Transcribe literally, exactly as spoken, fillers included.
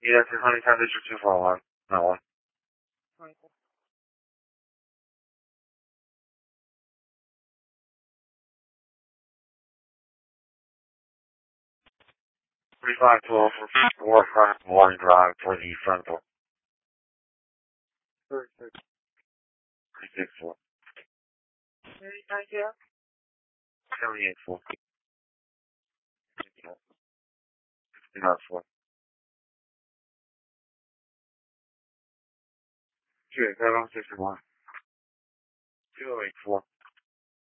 Yeah, for Honeytown District two four one. That one. Three-five twelve for four front one drive for the front door. Thirty-six. Thirty-six four. Thirty-nine yeah. Seventy-eight four. Fifty-nine four. Two seven sixty-one. Two oh eight four.